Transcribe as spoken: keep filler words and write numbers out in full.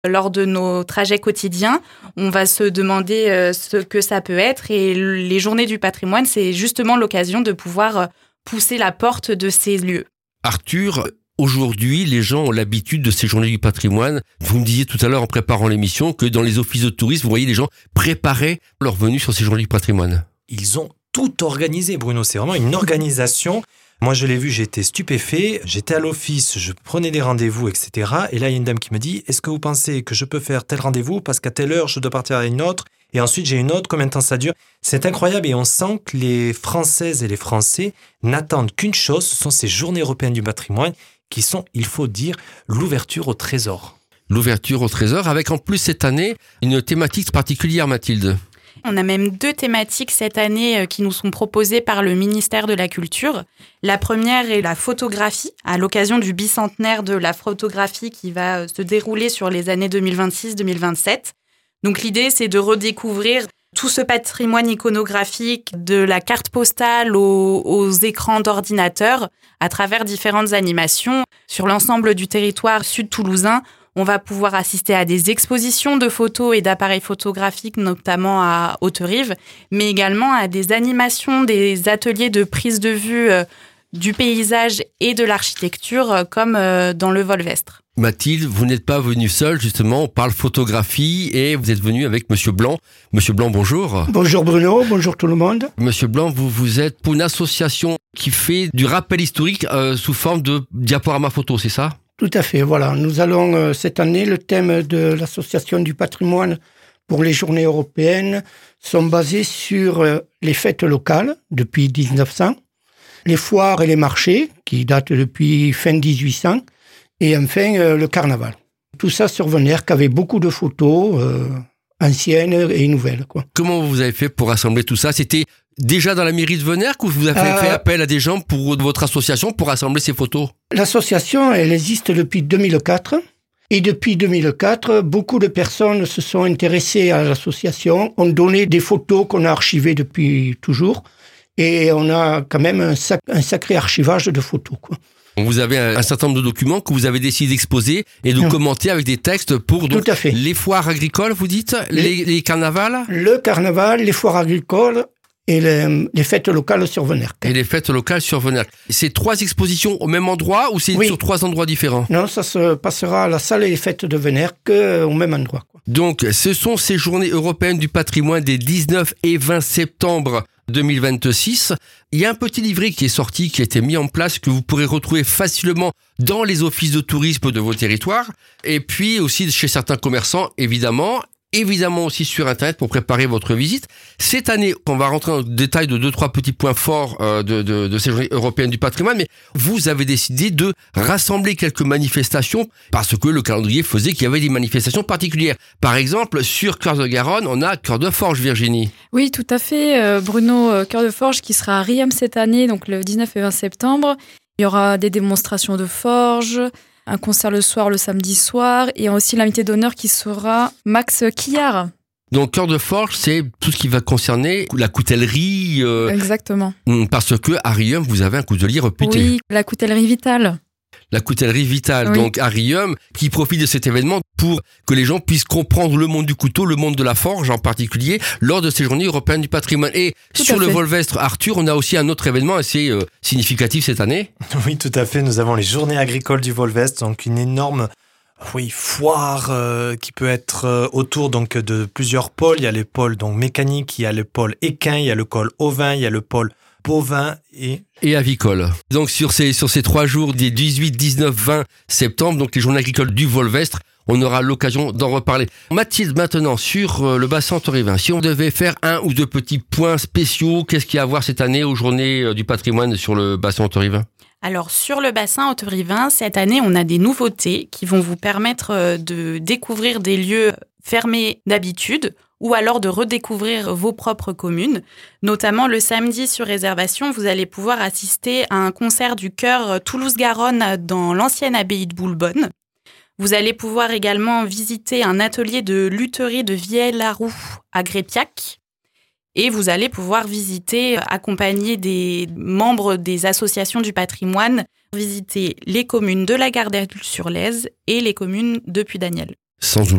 lors de nos trajets quotidiens. On va se demander euh, ce que ça peut être. Et les journées du patrimoine, c'est justement l'occasion de pouvoir pousser la porte de ces lieux. Arthur, aujourd'hui, les gens ont l'habitude de ces journées du patrimoine. Vous me disiez tout à l'heure en préparant l'émission que dans les offices de tourisme, vous voyez les gens préparer leur venue sur ces journées du patrimoine. Ils ont tout organisé, Bruno. C'est vraiment une organisation. Moi, je l'ai vu, j'étais stupéfait. J'étais à l'office, je prenais des rendez-vous, et cetera. Et là, il y a une dame qui me dit « Est-ce que vous pensez que je peux faire tel rendez-vous parce qu'à telle heure, je dois partir à une autre et ensuite, j'ai une autre, combien de temps ça dure ?» C'est incroyable et on sent que les Françaises et les Français n'attendent qu'une chose, ce sont ces journées européennes du patrimoine qui sont, il faut dire, l'ouverture au trésor. L'ouverture au trésor avec en plus cette année une thématique particulière, Mathilde. On a même deux thématiques cette année qui nous sont proposées par le ministère de la Culture. La première est la photographie, à l'occasion du bicentenaire de la photographie qui va se dérouler sur les années deux mille vingt-six deux mille vingt-sept. Donc l'idée, c'est de redécouvrir tout ce patrimoine iconographique, de la carte postale aux, aux écrans d'ordinateur, à travers différentes animations. Sur l'ensemble du territoire sud-toulousain, on va pouvoir assister à des expositions de photos et d'appareils photographiques, notamment à Haute-Rive, mais également à des animations, des ateliers de prise de vue euh, du paysage et de l'architecture, euh, comme euh, dans le Volvestre. Mathilde, vous n'êtes pas venue seule, justement, on parle photographie et vous êtes venue avec Monsieur Blanc. Monsieur Blanc, bonjour. Bonjour Bruno, bonjour tout le monde. Monsieur Blanc, vous, vous êtes pour une association qui fait du rappel historique euh, sous forme de diaporama photo, c'est ça ? Tout à fait, voilà. Nous allons euh, cette année, le thème de l'Association du patrimoine pour les journées européennes sont basés sur euh, les fêtes locales depuis dix-neuf cents, les foires et les marchés qui datent depuis fin dix-huit cents et enfin euh, le carnaval. Tout ça sur Venèrque avec beaucoup de photos euh, anciennes et nouvelles, quoi. Comment vous avez fait pour rassembler tout ça ? C'était déjà dans la mairie de Venèrque ou vous avez euh, fait appel à des gens pour votre association pour rassembler ces photos ? L'association, elle existe depuis deux mille quatre. Et depuis deux mille quatre, beaucoup de personnes se sont intéressées à l'association, ont donné des photos qu'on a archivées depuis toujours. Et on a quand même un, sac, un sacré archivage de photos, quoi. Vous avez un certain nombre de documents que vous avez décidé d'exposer et de mmh. commenter avec des textes pour donc, Tout à fait. Les foires agricoles, vous dites, les, les, les carnavals ? Le carnaval, les foires agricoles et les, les fêtes locales sur Venèrque. Et les fêtes locales sur Venèrque. C'est trois expositions au même endroit ou c'est oui. sur trois endroits différents ? Non, ça se passera à la salle des fêtes de Venèrque euh, au même endroit, quoi. Donc, ce sont ces journées européennes du patrimoine des dix-neuf et vingt septembre deux mille vingt-six. Il y a un petit livret qui est sorti, qui a été mis en place, que vous pourrez retrouver facilement dans les offices de tourisme de vos territoires, et puis aussi chez certains commerçants, évidemment, évidemment aussi sur Internet pour préparer votre visite. Cette année, on va rentrer en détail de deux, trois petits points forts euh, de, de, de ces journées européennes du patrimoine, mais vous avez décidé de rassembler quelques manifestations parce que le calendrier faisait qu'il y avait des manifestations particulières. Par exemple, sur Cœur de Garonne, on a Cœur de Forge, Virginie. Oui, tout à fait. Euh, Bruno, euh, Cœur de Forge qui sera à Riom cette année, donc le dix-neuf et vingt septembre. Il y aura des démonstrations de forge, un concert le soir, le samedi soir, et aussi l'invité d'honneur qui sera Max Quillard. Donc, Cœur de Forge, c'est tout ce qui va concerner la coutellerie. Euh, Exactement. Parce que à Riom, vous avez un coutelier réputé. Oui, la coutellerie Vitale. La coutellerie Vitale, oui. donc à Riom, qui profite de cet événement pour que les gens puissent comprendre le monde du couteau, le monde de la forge en particulier, lors de ces journées européennes du patrimoine. Et tout sur le Volvestre, Arthur, on a aussi un autre événement assez euh, significatif cette année. Oui, tout à fait. Nous avons les journées agricoles du Volvestre, donc une énorme oui, foire euh, qui peut être euh, autour donc, de plusieurs pôles. Il y a les pôles donc, mécaniques, il y a le pôle équin, il y a le pôle ovin, il y a le pôle bovin et... et avicole. Donc sur ces, sur ces trois jours des dix-huit, dix-neuf, vingt septembre, donc les journées agricoles du Volvestre, on aura l'occasion d'en reparler. Mathilde, maintenant, sur le bassin haute-rivin, si on devait faire un ou deux petits points spéciaux, qu'est-ce qu'il y a à voir cette année aux journées du patrimoine sur le bassin haute-rivin ? Alors, sur le bassin haute-rivin, cette année, on a des nouveautés qui vont vous permettre de découvrir des lieux fermés d'habitude ou alors de redécouvrir vos propres communes. Notamment, le samedi, sur réservation, vous allez pouvoir assister à un concert du chœur Toulouse-Garonne dans l'ancienne abbaye de Boulbonne. Vous allez pouvoir également visiter un atelier de lutherie de Vieille-Laroux à Grépiac. Et vous allez pouvoir visiter, accompagné des membres des associations du patrimoine, visiter les communes de la Gardelle-sur-Lèze et les communes de Puy-Daniel. Sans oublier